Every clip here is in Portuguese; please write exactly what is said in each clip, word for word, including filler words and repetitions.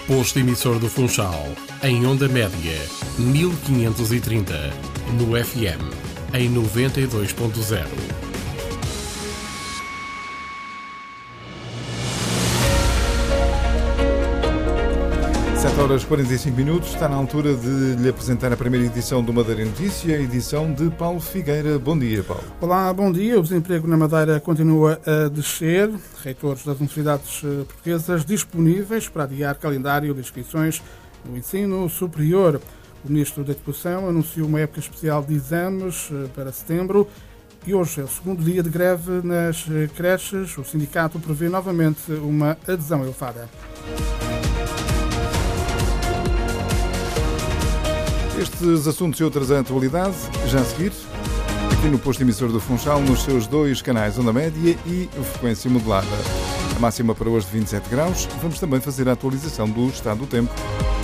Posto emissor do Funchal, em onda média, mil quinhentos e trinta, no F M, em noventa e dois ponto zero. sete horas e quarenta e cinco minutos, está na altura de lhe apresentar a primeira edição do Madeira Notícia, a edição de Paulo Figueira. Bom dia, Paulo. Olá, bom dia. O desemprego na Madeira continua a descer. Reitores das universidades portuguesas disponíveis para adiar calendário de inscrições no ensino superior. O Ministro da Educação anunciou uma época especial de exames para setembro e hoje é o segundo dia de greve nas creches. O sindicato prevê novamente uma adesão elevada. Estes assuntos e outras atualidades, já a seguir, aqui no posto emissor do Funchal, nos seus dois canais Onda Média e Frequência Modulada. A máxima para hoje de vinte e sete graus. Vamos também fazer a atualização do estado do tempo.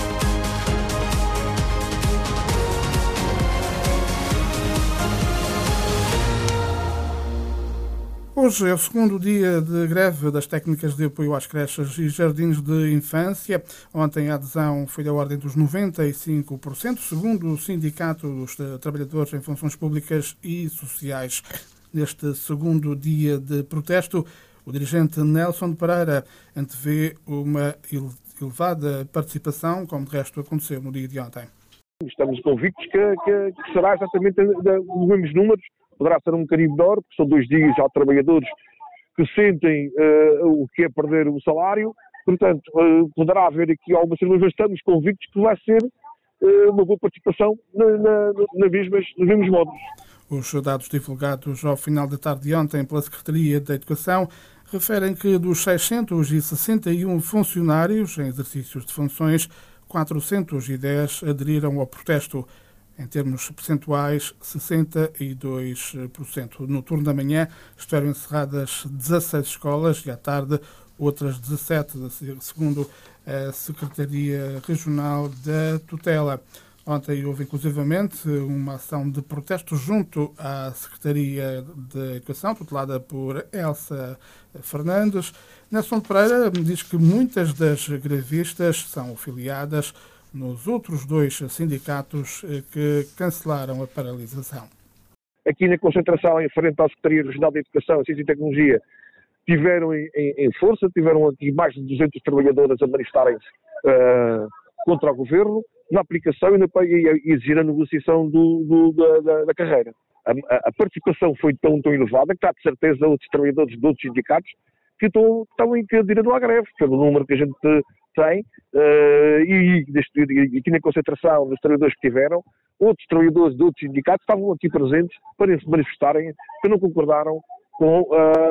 Hoje é o segundo dia de greve das técnicas de apoio às creches e jardins de infância. Ontem a adesão foi da ordem dos noventa e cinco por cento, segundo o Sindicato dos Trabalhadores em Funções Públicas e Sociais. Neste segundo dia de protesto, o dirigente Nelson de Pereira antevê uma elevada participação, como de resto aconteceu no dia de ontem. Estamos convictos que, que, que será exatamente os mesmos números. Poderá ser um bocadinho menor, porque são dois dias, há trabalhadores que sentem uh, o que é perder o salário, portanto, uh, poderá haver aqui algumas circunstâncias, mas estamos convictos que vai ser uh, uma boa participação na, na, na mesmas, nos mesmos modos. Os dados divulgados ao final da tarde de ontem pela Secretaria da Educação referem que dos seiscentos e sessenta e um funcionários em exercícios de funções, quatrocentos e dez aderiram ao protesto. Em termos percentuais, sessenta e dois por cento. No turno da manhã estiveram encerradas dezasseis escolas e à tarde outras dezassete, segundo a Secretaria Regional da Tutela. Ontem houve inclusivamente uma ação de protesto junto à Secretaria de Educação, tutelada por Elsa Fernandes. Nelson Pereira diz que muitas das grevistas são afiliadas nos outros dois sindicatos que cancelaram a paralisação. Aqui na concentração, em frente à Secretaria Regional de Educação, Ciência e Tecnologia, tiveram em, em força, tiveram aqui mais de duzentas trabalhadoras a manifestarem-se uh, contra o Governo, na aplicação e, na, e, e exigir a negociação do, do, da, da, da carreira. A, a participação foi tão, tão elevada que há de certeza outros trabalhadores de outros sindicatos que estão, estão em direito à greve, pelo número que a gente tem, uh, e, e, e aqui na concentração dos trabalhadores que tiveram, outros trabalhadores de outros sindicatos estavam aqui presentes para se manifestarem, que não concordaram com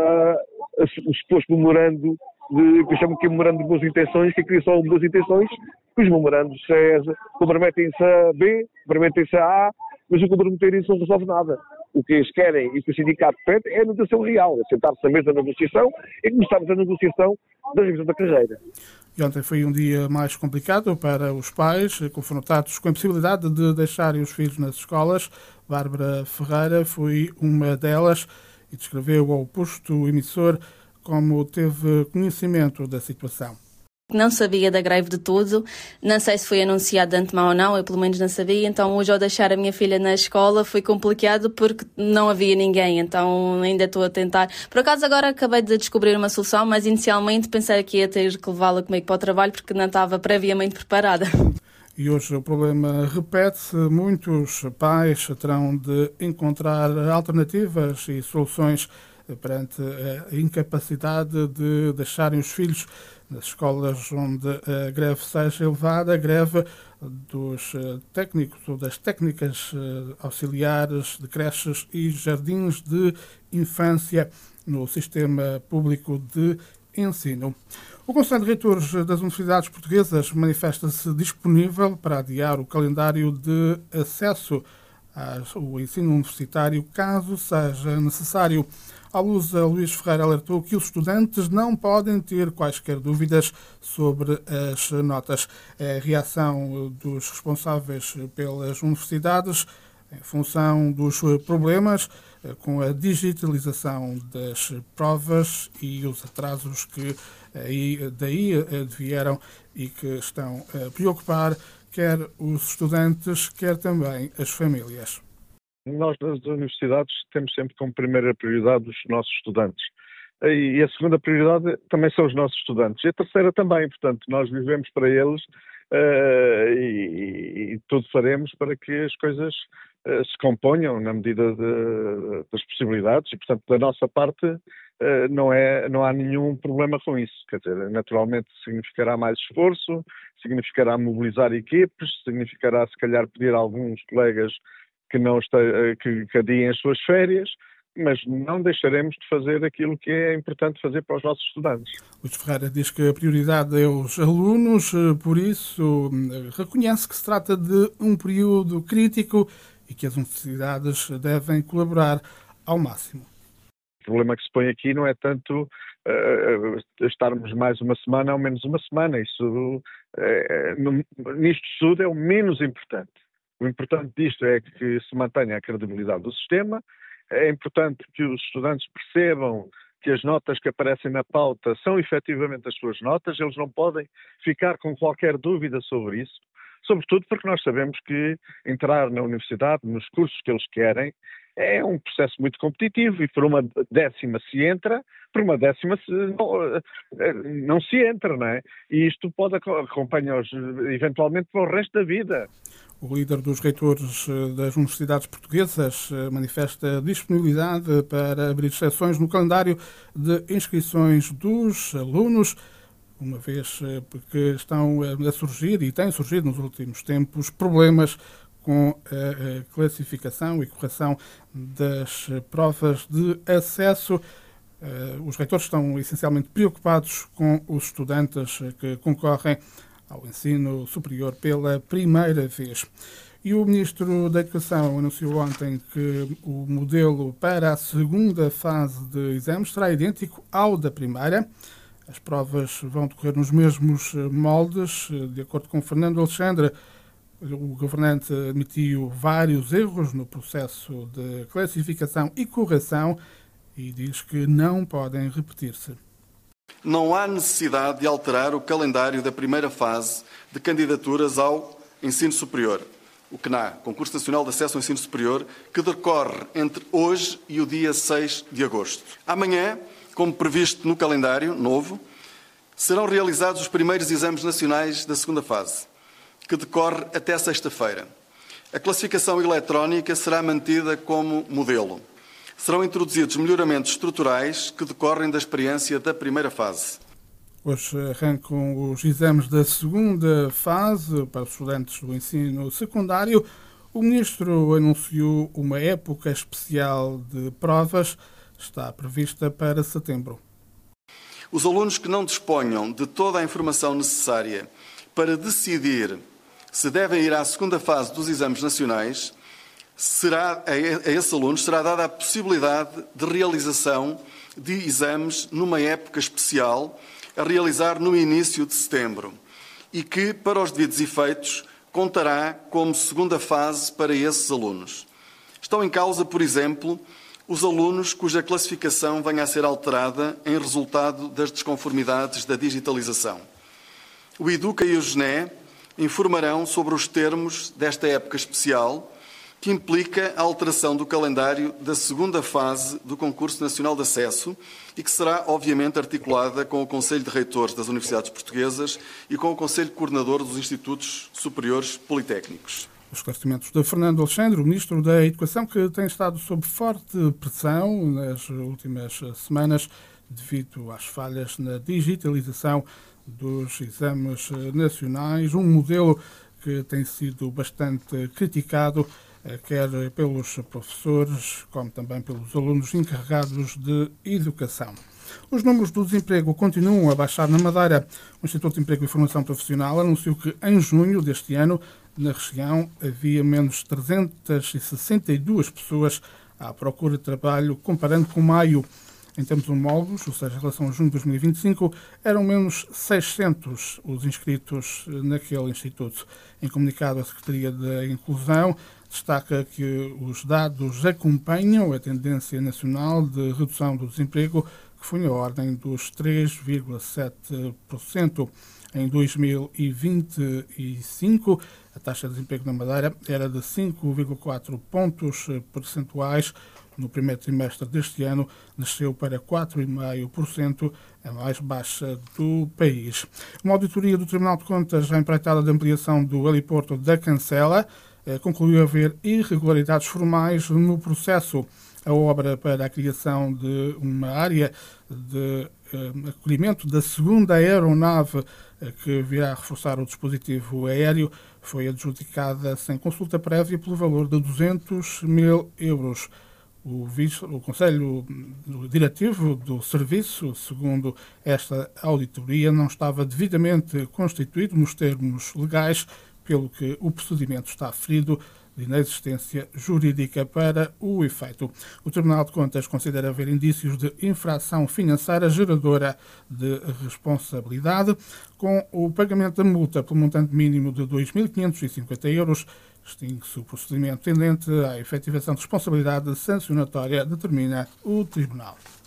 uh, o suposto memorando, de, que eu chamo de memorando de boas intenções, que é só boas intenções, que os memorandos comprometem-se a B, comprometem-se a A, mas o comprometerem-se não resolve nada. O que eles querem e o que o sindicato pede é a negociação real, é sentar-se à mesa da negociação e começarmos a negociação da revisão da carreira. E ontem foi um dia mais complicado para os pais, confrontados com a possibilidade de deixarem os filhos nas escolas. Bárbara Ferreira foi uma delas e descreveu ao posto emissor como teve conhecimento da situação. Não sabia da greve de todo, não sei se foi anunciado de antemão ou não, eu pelo menos não sabia, então hoje ao deixar a minha filha na escola foi complicado porque não havia ninguém, então ainda estou a tentar. Por acaso agora acabei de descobrir uma solução, mas inicialmente pensei que ia ter que levá-la comigo para o trabalho porque não estava previamente preparada. E hoje o problema repete-se, muitos pais terão de encontrar alternativas e soluções perante a incapacidade de deixarem os filhos nas escolas onde a greve seja elevada, a greve dos técnicos ou das técnicas auxiliares de creches e jardins de infância no sistema público de ensino. O Conselho de Reitores das Universidades Portuguesas manifesta-se disponível para adiar o calendário de acesso ao ensino universitário, caso seja necessário. À luz, a Luís Ferreira alertou que os estudantes não podem ter quaisquer dúvidas sobre as notas. A reação dos responsáveis pelas universidades, em função dos problemas com a digitalização das provas e os atrasos que aí, daí vieram e que estão a preocupar quer os estudantes, quer também as famílias. Nós, nas universidades, temos sempre como primeira prioridade os nossos estudantes. E a segunda prioridade também são os nossos estudantes. E a terceira também, portanto, nós vivemos para eles uh, e, e tudo faremos para que as coisas uh, se componham na medida de, das possibilidades. E, portanto, da nossa parte, uh, não, é, não há nenhum problema com isso. Quer dizer, naturalmente significará mais esforço, significará mobilizar equipes, significará, se calhar, pedir a alguns colegas que não este, que, que adiem as suas férias, mas não deixaremos de fazer aquilo que é importante fazer para os nossos estudantes. Luís Ferreira diz que a prioridade é os alunos, por isso reconhece que se trata de um período crítico e que as universidades devem colaborar ao máximo. O problema que se põe aqui não é tanto uh, estarmos mais uma semana ou menos uma semana. Isso, uh, no, nisto tudo, é o menos importante. O importante disto é que se mantenha a credibilidade do sistema. É importante que os estudantes percebam que as notas que aparecem na pauta são efetivamente as suas notas. Eles não podem ficar com qualquer dúvida sobre isso. Sobretudo porque nós sabemos que entrar na universidade, nos cursos que eles querem, é um processo muito competitivo e por uma décima se entra, por uma décima se, não, não se entra, não é? E isto pode acompanhar-os eventualmente para o resto da vida. O líder dos reitores das universidades portuguesas manifesta disponibilidade para abrir exceções no calendário de inscrições dos alunos, uma vez que estão a surgir e têm surgido nos últimos tempos problemas com a classificação e correção das provas de acesso. Os reitores estão essencialmente preocupados com os estudantes que concorrem ao ensino superior pela primeira vez. E o Ministro da Educação anunciou ontem que o modelo para a segunda fase de exames será idêntico ao da primeira. As provas vão decorrer nos mesmos moldes. De acordo com Fernando Alexandre, o governante admitiu vários erros no processo de classificação e correção e diz que não podem repetir-se. Não há necessidade de alterar o calendário da primeira fase de candidaturas ao ensino superior, o C N A, Concurso Nacional de Acesso ao Ensino Superior, que decorre entre hoje e o dia seis de agosto. Amanhã, como previsto no calendário novo, serão realizados os primeiros exames nacionais da segunda fase, que decorre até sexta-feira. A classificação eletrónica será mantida como modelo. Serão introduzidos melhoramentos estruturais que decorrem da experiência da primeira fase. Hoje arrancam os exames da segunda fase para os estudantes do ensino secundário. O Ministro anunciou uma época especial de provas. Está prevista para setembro. Os alunos que não disponham de toda a informação necessária para decidir se devem ir à segunda fase dos exames nacionais, será, a esses alunos será dada a possibilidade de realização de exames numa época especial a realizar no início de setembro e que, para os devidos efeitos, contará como segunda fase para esses alunos. Estão em causa, por exemplo, os alunos cuja classificação venha a ser alterada em resultado das desconformidades da digitalização. O Educa e o G N E informarão sobre os termos desta época especial, que implica a alteração do calendário da segunda fase do Concurso Nacional de Acesso e que será, obviamente, articulada com o Conselho de Reitores das Universidades Portuguesas e com o Conselho Coordenador dos Institutos Superiores Politécnicos. Os esclarecimentos de Fernando Alexandre, o Ministro da Educação, que tem estado sob forte pressão nas últimas semanas devido às falhas na digitalização dos exames nacionais, um modelo que tem sido bastante criticado, quer pelos professores, como também pelos alunos encarregados de educação. Os números do desemprego continuam a baixar na Madeira. O Instituto de Emprego e Formação Profissional anunciou que em junho deste ano, na região, havia menos trezentas e sessenta e duas pessoas à procura de trabalho, comparando com maio. Em termos homólogos, ou seja, em relação a junho de dois mil e vinte e cinco, eram menos seiscentos os inscritos naquele instituto. Em comunicado, a Secretaria da Inclusão destaca que os dados acompanham a tendência nacional de redução do desemprego que foi na ordem dos três vírgula sete por cento. Em dois mil e vinte e cinco, a taxa de desemprego na Madeira era de cinco vírgula quatro pontos percentuais. No primeiro trimestre deste ano, desceu para quatro vírgula cinco por cento, a mais baixa do país. Uma auditoria do Tribunal de Contas, já empreitada de ampliação do heliporto da Cancela, concluiu haver irregularidades formais no processo. A obra para a criação de uma área de eh, acolhimento da segunda aeronave eh, que virá reforçar o dispositivo aéreo foi adjudicada sem consulta prévia pelo valor de duzentos mil euros. O, vice, o Conselho Diretivo do Serviço, segundo esta auditoria, não estava devidamente constituído nos termos legais, pelo que o procedimento está ferido de inexistência jurídica para o efeito. O Tribunal de Contas considera haver indícios de infração financeira geradora de responsabilidade. Com o pagamento da multa pelo montante mínimo de dois mil quinhentos e cinquenta euros, extingue-se o procedimento tendente à efetivação de responsabilidade sancionatória, determina o Tribunal.